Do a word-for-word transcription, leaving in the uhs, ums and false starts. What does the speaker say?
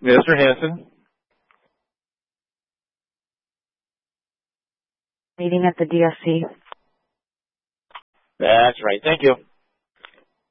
Mister Hanson. Meeting at the D S C. That's right. Thank you.